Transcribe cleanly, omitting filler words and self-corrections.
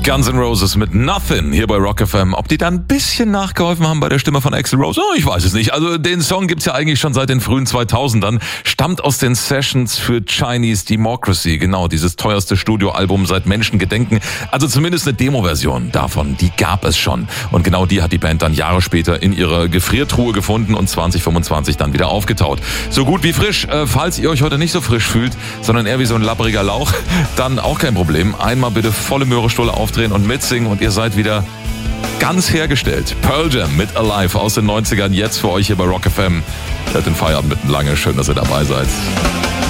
Guns N' Roses mit Nothing hier bei Rock FM. Ob die da ein bisschen nachgeholfen haben bei der Stimme von Axl Rose? Oh, ich weiß es nicht. Also den Song gibt's ja eigentlich schon seit den frühen 2000ern. Stammt aus den Sessions für Chinese Democracy. Genau, dieses teuerste Studioalbum seit Menschengedenken. Also zumindest eine Demo-Version davon, die gab es schon. Und genau die hat die Band dann Jahre später in ihrer Gefriertruhe gefunden und 2025 dann wieder aufgetaut. So gut wie frisch. Falls ihr euch heute nicht so frisch fühlt, sondern eher wie so ein labbriger Lauch, dann auch kein Problem. Einmal bitte volle Möhrestulle aufdrehen und mitsingen und ihr seid wieder ganz hergestellt. Pearl Jam mit Alive aus den 90ern, jetzt für euch hier bei Rock FM. Hört den Feierabend mitten lange. Schön, dass ihr dabei seid.